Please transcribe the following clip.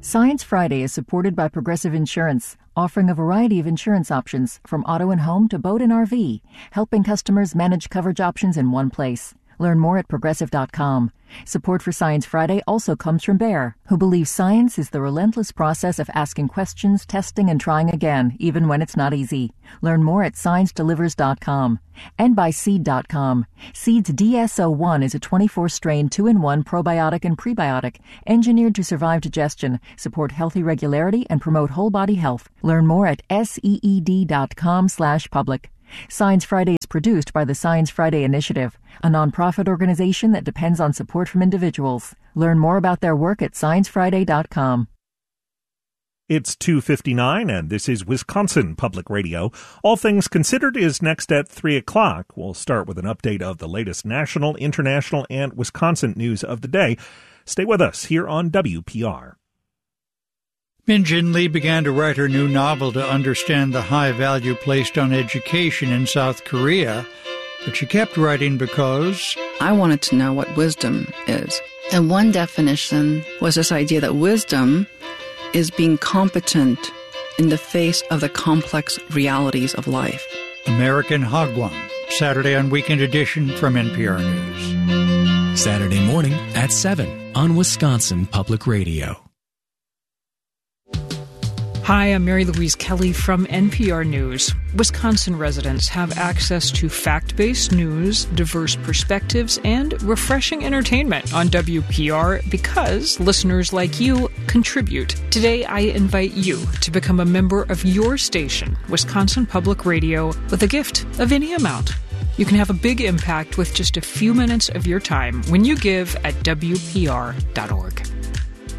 Science Friday is supported by Progressive Insurance, offering a variety of insurance options from auto and home to boat and RV, helping customers manage coverage options in one place. Learn more at Progressive.com. Support for Science Friday also comes from Bayer, who believes science is the relentless process of asking questions, testing, and trying again, even when it's not easy. Learn more at ScienceDelivers.com. And by Seed.com. Seed's DSO1 is a 24-strain 2-in-1 probiotic and prebiotic, engineered to survive digestion, support healthy regularity, and promote whole body health. Learn more at SEED.com/public. Science Friday is produced by the Science Friday Initiative, a nonprofit organization that depends on support from individuals. Learn more about their work at sciencefriday.com. It's 2:59, and this is Wisconsin Public Radio. All Things Considered is next at 3 o'clock. We'll start with an update of the latest national, international, and Wisconsin news of the day. Stay with us here on WPR. Min Jin Lee began to write her new novel to understand the high value placed on education in South Korea, but she kept writing because I wanted to know what wisdom is. And one definition was this idea that wisdom is being competent in the face of the complex realities of life. American Hagwon, Saturday on Weekend Edition from NPR News. Saturday morning at 7 on Wisconsin Public Radio. Hi, I'm Mary Louise Kelly from NPR News. Wisconsin residents have access to fact-based news, diverse perspectives, and refreshing entertainment on WPR because listeners like you contribute. Today, I invite you to become a member of your station, Wisconsin Public Radio, with a gift of any amount. You can have a big impact with just a few minutes of your time when you give at WPR.org.